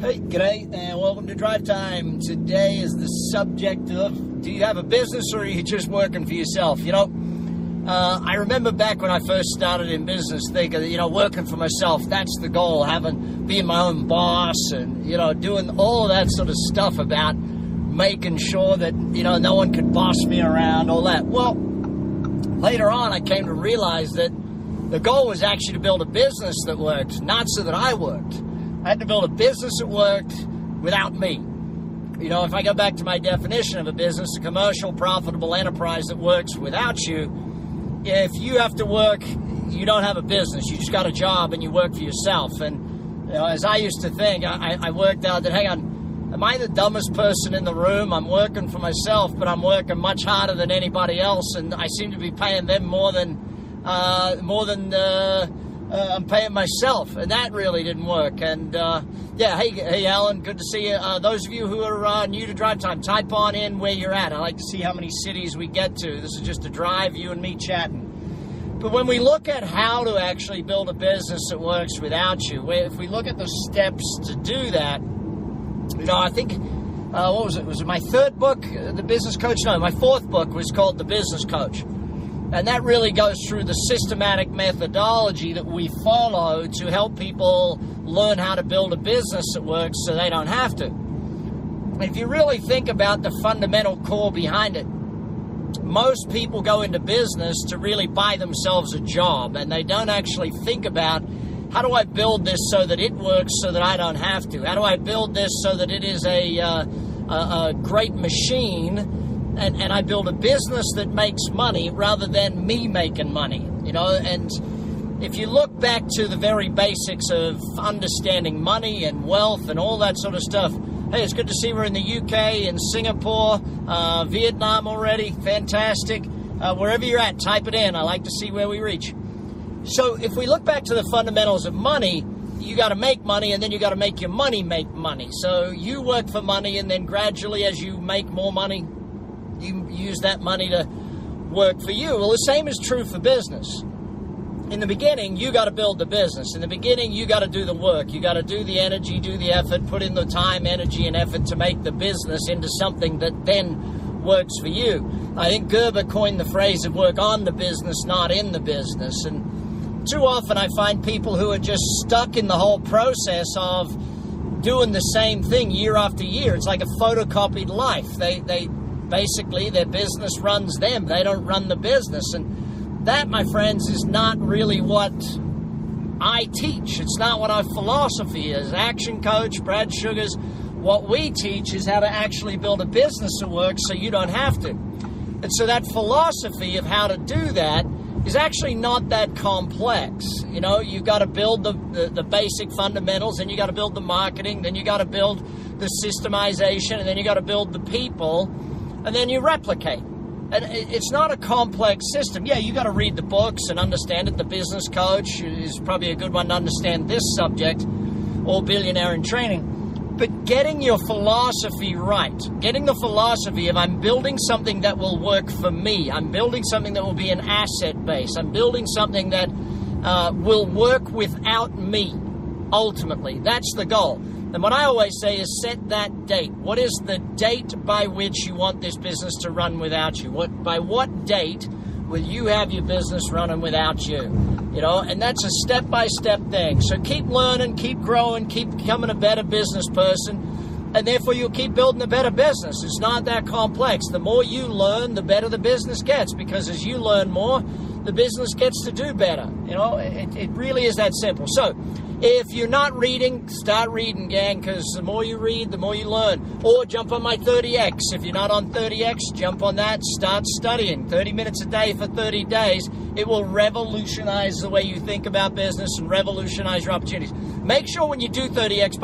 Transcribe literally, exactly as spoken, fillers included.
Hey, g'day, and welcome to Drive Time. Today is the subject of, do you have a business or are you just working for yourself? You know, uh, I remember back when I first started in business thinking, you know, working for myself, that's the goal, having, being my own boss and, you know, doing all of that sort of stuff about making sure that, you know, no one could boss me around, all that. Well, later on, I came to realize that the goal was actually to build a business that worked, not so that I worked. I had to build a business that worked without me. You know, if I go back to my definition of a business, a commercial, profitable enterprise that works without you, if you have to work, you don't have a business. You just got a job and you work for yourself. And, you know, as I used to think, I, I worked out that, hang on, am I the dumbest person in the room? I'm working for myself, but I'm working much harder than anybody else, and I seem to be paying them more than, uh, more than, uh, Uh, I'm paying myself, and that really didn't work. And uh, yeah, hey, hey, Alan, good to see you. Uh, those of you who are uh, new to Drive Time, type on in where you're at. I like to see how many cities we get to. This is just a drive, you and me chatting. But when we look at how to actually build a business that works without you, if we look at the steps to do that, you know, I think, uh, what was it? Was it my third book, The Business Coach? No, my fourth book was called The Business Coach. And that really goes through the systematic methodology that we follow to help people learn how to build a business that works so they don't have to. And if you really think about the fundamental core behind it, most people go into business to really buy themselves a job, and they don't actually think about, how do I build this so that it works so that I don't have to? How do I build this so that it is a, uh, a, a great machine, And, and I build a business that makes money rather than me making money, you know? And if you look back to the very basics of understanding money and wealth and all that sort of stuff, hey, it's good to see we're in the U K, in Singapore, uh, Vietnam already, fantastic. Uh, wherever you're at, type it in. I like to see where we reach. So if we look back to the fundamentals of money, you got to make money, and then you got to make your money make money. So you work for money, and then gradually as you make more money, you use that money to work for you. Well, the same is true for business. In the beginning, you got to build the business. In the beginning, you got to do the work. You got to do the energy, do the effort, put in the time, energy, and effort to make the business into something that then works for you. I think Gerber coined the phrase of work on the business, not in the business. And too often I find people who are just stuck in the whole process of doing the same thing year after year. It's like a photocopied life. They, they, Basically, their business runs them. They don't run the business. And that, my friends, is not really what I teach. It's not what our philosophy is. Action Coach, Brad Sugars, what we teach is how to actually build a business that works so you don't have to. And so that philosophy of how to do that is actually not that complex. You know, you got to build the, the, the basic fundamentals, then you got to build the marketing, then you got to build the systemization, and then you got to build the people, and then you replicate. And it's not a complex system. Yeah, you got to read the books and understand it. The Business Coach is probably a good one to understand this subject, or Billionaire in Training. But getting your philosophy right, getting the philosophy of I'm building something that will work for me. I'm building something that will be an asset base. I'm building something that uh, will work without me, ultimately. That's the goal. And what I always say is set that date. What is the date by which you want this business to run without you? What, by what date will you have your business running without you? You know, and that's a step-by-step thing. So keep learning, keep growing, keep becoming a better business person, and therefore you'll keep building a better business. It's not that complex. The more you learn, the better the business gets, because as you learn more, the business gets to do better. You know, it, it really is that simple. So if you're not reading, start reading, gang, because the more you read, the more you learn. Or jump on my thirty X. If you're not on thirty X, jump on that, start studying. thirty minutes a day for thirty days. It will revolutionize the way you think about business and revolutionize your opportunities. Make sure when you do thirty X,